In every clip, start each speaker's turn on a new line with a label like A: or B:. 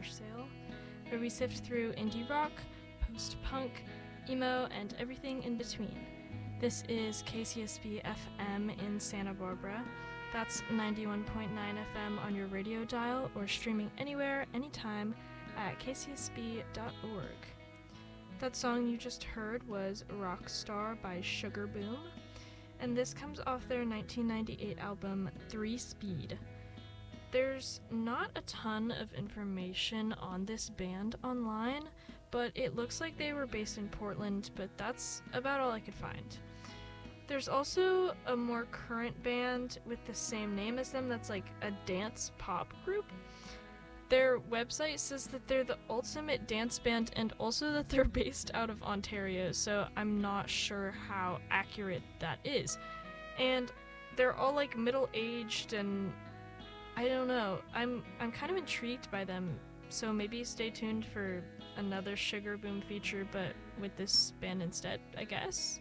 A: Garage Sale, where we sift through indie rock, post-punk, emo, and everything in between. This is KCSB FM in Santa Barbara. That's 91.9 FM on your radio dial or streaming anywhere, anytime at kcsb.org. That song you just heard was Rockstar by Sugar Boom, and this comes off their 1998 album 3 Speed. There's not a ton of information on this band online, but it looks like they were based in Portland, but that's about all I could find. There's also a more current band with the same name as them that's like a dance pop group. Their website says that they're the ultimate dance band and also that they're based out of Ontario, so I'm not sure how accurate that is. And they're all like middle-aged, and I don't know. I'm kind of intrigued by them, so maybe stay tuned for another Sugar Boom feature, but with this band instead, I guess.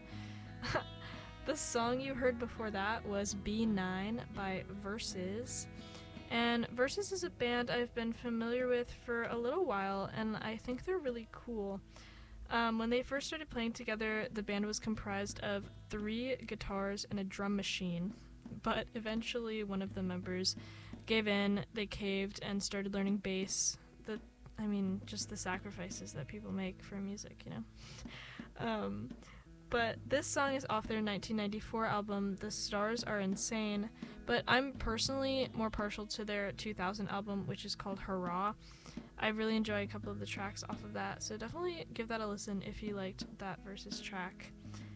A: The song you heard before that was B9 by Versus. And Versus is a band I've been familiar with for a little while, and I think they're really cool. When they first started playing together, the band was comprised of 3 guitars and a drum machine, but eventually one of the members gave in, they caved, and started learning bass. Just the sacrifices that people make for music, you know? But this song is off their 1994 album, The Stars Are Insane, but I'm personally more partial to their 2000 album, which is called Hurrah. I really enjoy a couple of the tracks off of that, so definitely give that a listen if you liked that Versus track.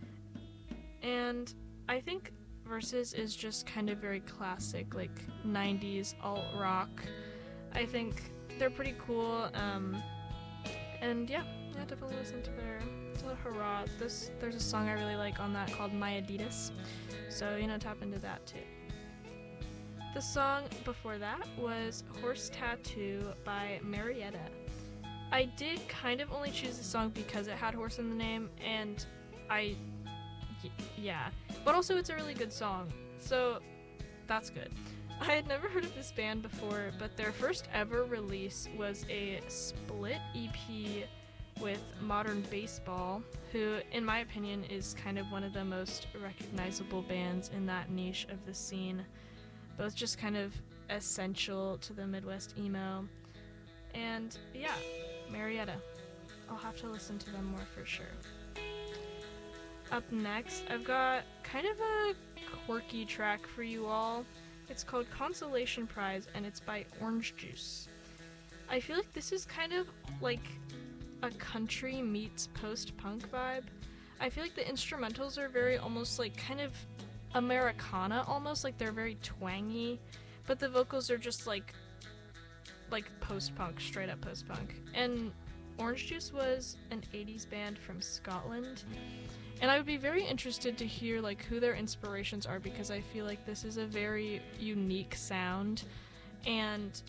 A: And I think Versus is just kind of very classic, like 90s alt-rock. I think they're pretty cool, and yeah, definitely listen to their Hurrah. There's a song I really like on that called My Adidas, so tap into that too. The song before that was Horse Tattoo by Marietta. I did kind of only choose the song because it had horse in the name, and but also it's a really good song, so that's good. I had never heard of this band before, but their first ever release was a split EP with Modern Baseball, who, in my opinion, is kind of one of the most recognizable bands in that niche of the scene. Both just kind of essential to the Midwest emo. And yeah, Marietta. I'll have to listen to them more for sure. Up next, I've got kind of a quirky track for you all. It's called Consolation Prize, and it's by Orange Juice. I feel like this is kind of like a country meets post-punk vibe. I feel like the instrumentals are very almost like kind of Americana, almost like they're very twangy, but the vocals are just like post-punk, straight up post-punk. And Orange Juice was an 80s band from Scotland, and I would be very interested to hear like who their inspirations are, because I feel like this is a very unique sound, and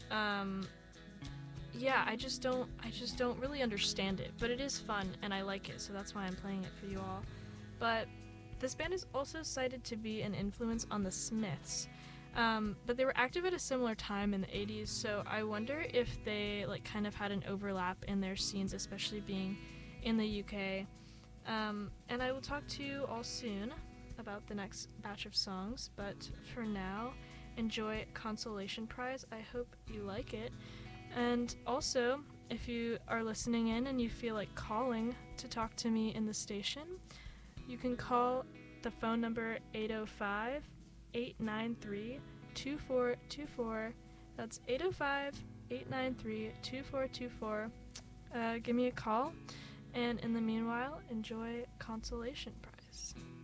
A: I just don't really understand it, but it is fun and I like it, so that's why I'm playing it for you all. But this band is also cited to be an influence on the Smiths, but they were active at a similar time in the 80s, so I wonder if they like kind of had an overlap in their scenes, especially being in the UK. And I will talk to you all soon about the next batch of songs, but for now, enjoy Consolation Prize. I hope you like it. And also, if you are listening in and you feel like calling to talk to me in the station, you can call the phone number 805-893-2424. That's 805-893-2424. Give me a call, and in the meanwhile, enjoy Consolation Prize.